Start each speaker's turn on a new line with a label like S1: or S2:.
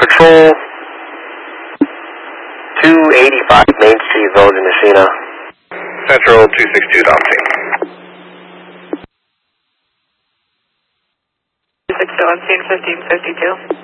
S1: Patrol 285 Main Street, Village of Messina.
S2: Central 262 Dante.
S3: 262 on scene 1552.